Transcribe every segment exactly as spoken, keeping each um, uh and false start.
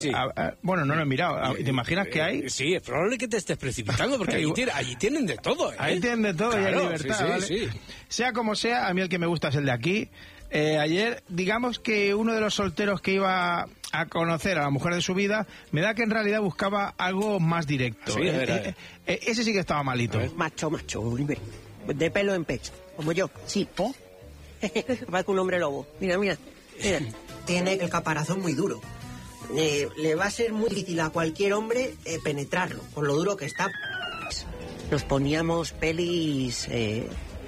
Sí. A, a, bueno, no lo he mirado. A, ¿Te imaginas que hay? Sí, es probable que te estés precipitando, porque allí, tiene, allí tienen de todo, ¿eh? Ahí tienen de todo, claro, y hay libertad, sí, sí, ¿vale? sí. Sea como sea, a mí el que me gusta es el de aquí. Eh, ayer, digamos que uno de los solteros que iba a conocer a la mujer de su vida, me da que en realidad buscaba algo más directo. Sí, eh, a ver, a ver. Eh, eh, ese sí que estaba malito. Macho, macho, de pelo en pecho, como yo, sí. ¿Oh? Va con un hombre lobo. Mira, mira, mira. Tiene el caparazón muy duro. Eh, le va a ser muy difícil a cualquier hombre eh, penetrarlo, con lo duro que está. Nos poníamos pelis, eh,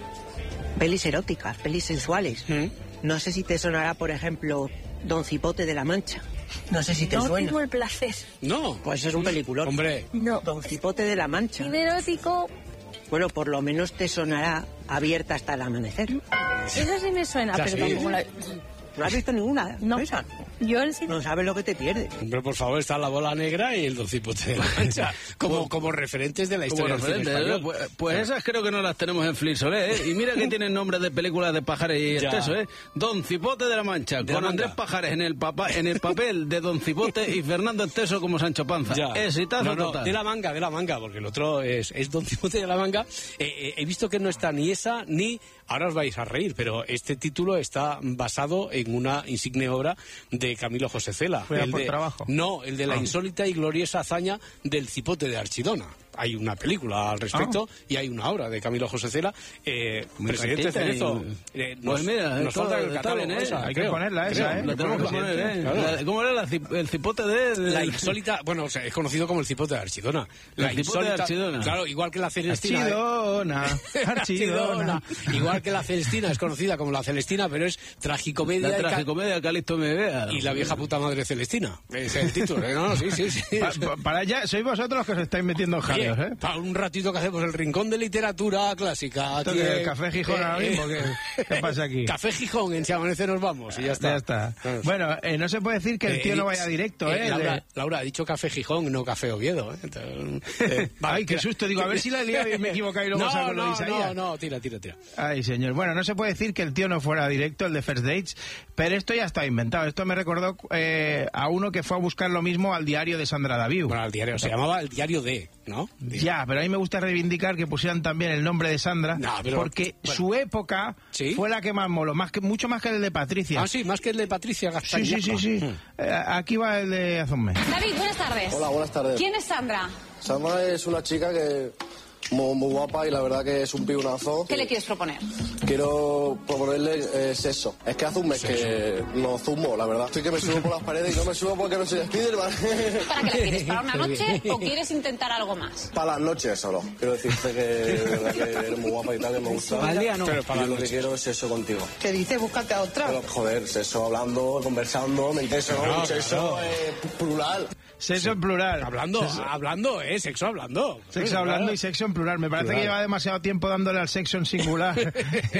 pelis eróticas, pelis sensuales. ¿Mm? No sé si te sonará, por ejemplo, Don Cipote de la Mancha. No sé si te no suena. No tengo el placer. No. Pues es un peliculón. Hombre. No. Don Cipote de la Mancha. Y de erótico. Bueno, por lo menos te sonará Abierta hasta el amanecer. Eso sí me suena, ¿Ah, pero sí? tampoco la... ¿No has visto ninguna? No. ¿Esa? Yo el cine... No sabes lo que te pierdes. Hombre, por favor, está La Bola Negra y el Don Cipote de la Mancha, como, como referentes de la historia del cine español. Pues, pues esas creo que no las tenemos en Flixolé, ¿eh? Y mira que tienen nombres de películas de Pajares y Ya. Esteso, ¿eh? Don Cipote de la Mancha, De con la Andrés manga. Pajares en el, papa, en el papel de Don Cipote y Fernando Esteso como Sancho Panza. Ya. Exitazo No, no, total. de la manga, de la manga, porque el otro es, es Don Cipote de la Manga. Eh, eh, he visto que no está ni esa ni... Ahora os vais a reír, pero este título está basado en una insigne obra de Camilo José Cela. Fue a el por de, trabajo. No, el de la Ah. insólita y gloriosa hazaña del Cipote de Archidona. Hay una película al respecto Ah. y hay una obra de Camilo José Cela. Eh, Muy presidente cortita Cerezo. y- eh, Pues mira, nos todo- falta el está catálogo. bien, ¿eh? esa, Hay que creo, ponerla esa, creo. ¿eh? La tenemos que poner, ¿eh? Claro. La- ¿Cómo era la cip- el cipote de...? de- La insólita, bueno, o sea, es conocido como el Cipote de Archidona. La El Cipote de insólita- Archidona. Claro, igual que la Celestina. ¿eh? Archidona, Archidona. Igual que la Celestina es conocida como la Celestina, pero es tragicomedia. La y ca- tragicomedia de Calixto me vea. Y la vieja puta madre Celestina. Ese es el título. ¿eh? No, no, sí, sí, sí. Pa- pa- para allá, sois vosotros los que os estáis metiendo en Oye, jaleos, ¿eh? para un ratito que hacemos el rincón de literatura clásica. Esto aquí que en- el Café Gijón eh, ahora mismo, eh, ¿qué- qué pasa aquí? Café Gijón, en Si Amanece nos vamos y ya está. Ya está. Claro. Bueno, eh, no se puede decir que el Eh, tío no di- vaya directo, ¿eh? Laura, De- Laura, ha dicho Café Gijón, no Café Oviedo. ¿eh? Entonces, eh, vale, Ay, qué tira. susto. Digo, a ver si la he liado y me he equivocado y luego no, saco lo de no, Isaías. no, no, tira, tira, tira. Ay, señor. Bueno, no se puede decir que el tío no fuera directo, el de First Dates, pero esto ya está inventado. Esto me recordó eh, a uno que fue a buscar lo mismo al diario de Sandra Daviu. Bueno, el diario, se llamaba el diario de, ¿no? Ya, pero a mí me gusta reivindicar que pusieran también el nombre de Sandra, No, pero- porque bueno. su época ¿Sí? fue la que más moló, más que, mucho más que el de Patricia. Ah, sí, más que el de Patricia sí, Gastañaga. sí, sí, sí. Mm. Eh, aquí va el de hace un mes. David, buenas tardes. Hola, buenas tardes. ¿Quién es Sandra? Sandra es una chica que muy, muy guapa y la verdad que es un piunazo. ¿Qué le quieres proponer? Quiero proponerle eh, sexo. Es que hace un mes que no zumo, la verdad. Estoy que me subo por las paredes y no me subo porque no soy Spiderman. ¿Para qué la quieres? ¿Para una noche o quieres intentar algo más? Para las noches solo. Quiero decirte que, de verdad que eres muy guapa y tal, que me gusta. Al día no. Pero Y para yo la lo que noche. quiero es sexo contigo. ¿Qué dices? Búscate a otra. Pero, joder, sexo hablando, conversando, me interesa, Claro, sexo claro. eh, plural. Sexo en plural. Hablando, Sexo, hablando, ¿eh? Sexo hablando. sexo Claro. hablando y sexo en plural. Me parece Plural. que lleva demasiado tiempo dándole al sexo en singular.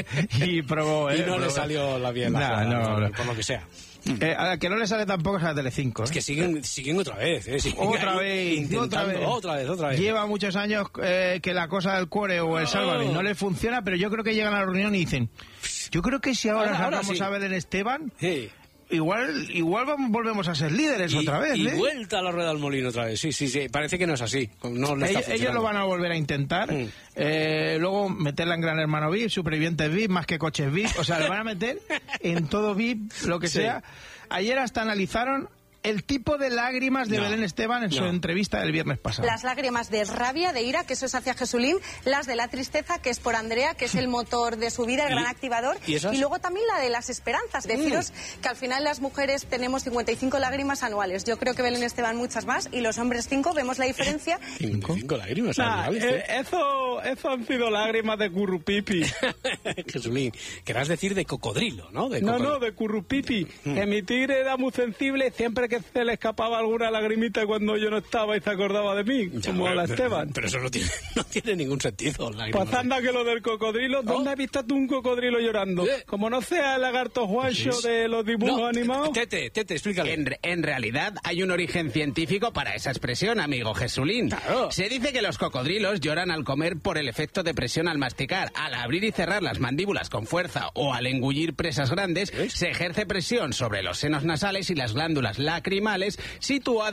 y probó, ¿eh? Y no le Probó. salió la bien la Nah, jugada, no, no. por lo que sea. Eh, a la que no le sale tampoco es a la Telecinco. Es ¿eh? que siguen, siguen otra vez, ¿eh? Siguen Otra ahí vez, intentando, otra vez. otra vez, otra vez. Lleva muchos años eh, que la cosa del cuore o el sálvame no le funciona, pero yo creo que llegan a la reunión y dicen, yo creo que si ahora, Ahora- ahora sacamos sí. a Belén Esteban, Sí. igual igual vamos, volvemos a ser líderes Y, otra vez. y ¿eh? vuelta a la rueda del molino otra vez. Sí, sí, sí. Parece que no es así. No le está Ellos, ellos lo van a volver a intentar. Mm. Eh, luego meterla en Gran Hermano V I P, Supervivientes V I P, más que coches V I P. O sea, le van a meter en todo V I P, lo que Sí. sea. Ayer hasta analizaron el tipo de lágrimas de No, Belén Esteban en su no. entrevista del viernes pasado. Las lágrimas de rabia, de ira, que eso es hacia Jesulín, las de la tristeza, que es por Andrea, que es el motor de su vida, el ¿Y- gran activador, y esas? luego también la de las esperanzas. Deciros que al final las mujeres tenemos cincuenta y cinco lágrimas anuales. Yo creo que Belén Esteban muchas más y los hombres cinco. Vemos la diferencia. cincuenta y cinco lágrimas. Nah, anuales, eh, ¿eh? eso, eso han sido lágrimas de currupipi. Jesulín, querrás decir de cocodrilo, ¿no? De No, cocodrilo. no, de currupipi. Que mi tigre era muy sensible siempre que se le escapaba alguna lagrimita cuando yo no estaba y se acordaba de mí, Ya, como a pero- la pero- Esteban. Pero eso no tiene, no tiene ningún sentido. lágrimas Pues anda que lo del cocodrilo, ¿dónde Oh. has visto tú un cocodrilo llorando? Eh. Como no sea el lagarto Juancho Sí. de los dibujos No, animados. Tete, Tete, explícale. En, en realidad hay un origen científico para esa expresión, amigo Jesulín. Claro. Se dice que los cocodrilos lloran al comer por el efecto de presión al masticar. Al abrir y cerrar las mandíbulas con fuerza o al engullir presas grandes, ¿Ves? se ejerce presión sobre los senos nasales y las glándulas lacrimales situada